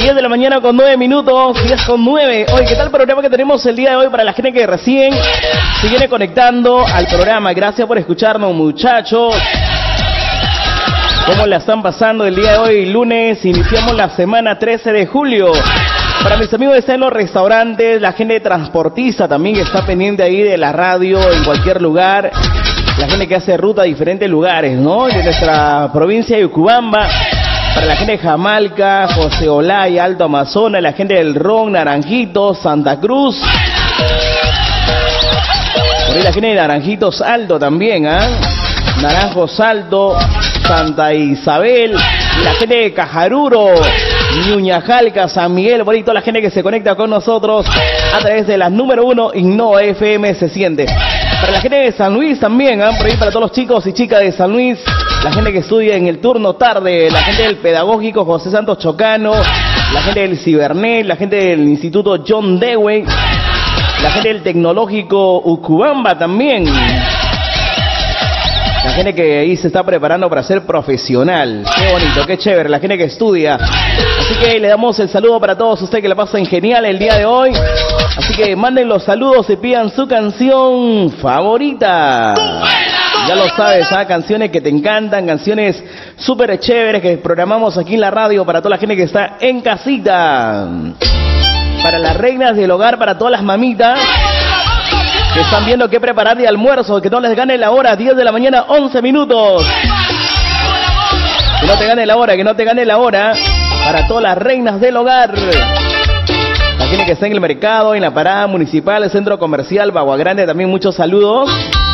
10 de la mañana con 9 minutos, 10 con 9. Oye, ¿qué tal el programa que tenemos el día de hoy para la gente que recién se viene conectando al programa? Gracias por escucharnos, muchachos. ¿Cómo la están pasando el día de hoy? Lunes, iniciamos la semana 13 de julio. Para mis amigos que están en los restaurantes, la gente transportista también que está pendiente ahí de la radio en cualquier lugar. La gente que hace ruta a diferentes lugares, ¿no? De nuestra provincia de Ucubamba. Para la gente de Jamalca, José Olaya, Alto Amazonas, la gente del Ron, Naranjitos, Santa Cruz. Por ahí la gente de Naranjitos Alto también, ¿ah? Naranjos Alto, Santa Isabel, la gente de Cajaruro, Ñuñajalca, San Miguel, por ahí toda la gente que se conecta con nosotros a través de las número 1 Innova FM se siente. Para la gente de San Luis también, ¿eh? Por ahí para todos los chicos y chicas de San Luis, la gente que estudia en el turno tarde, la gente del Pedagógico José Santos Chocano, la gente del Cibernet, la gente del Instituto John Dewey, la gente del Tecnológico Ucubamba también. La gente que ahí se está preparando para ser profesional. Qué bonito, qué chévere, la gente que estudia. Así que le damos el saludo para todos ustedes que la pasen genial el día de hoy. Así que manden los saludos y pidan su canción favorita. Ya lo sabes, ¿ah? Canciones que te encantan, canciones súper chéveres que programamos aquí en la radio para toda la gente que está en casita. Para las reinas del hogar, para todas las mamitas que están viendo qué preparar de almuerzo, que no les gane la hora, 10 de la mañana, 11 minutos. Que no te gane la hora, que no te gane la hora. Para todas las reinas del hogar. La gente que está en el mercado, en la parada municipal, el centro comercial, Bagua Grande, también muchos saludos.